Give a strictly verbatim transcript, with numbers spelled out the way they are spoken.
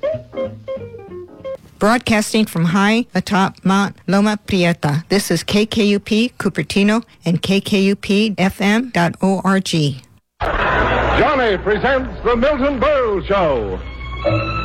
Broadcasting from high atop Mount Loma Prieta, this is K K U P Cupertino and K K U P F M dot org. Johnny presents the Milton Berle Show.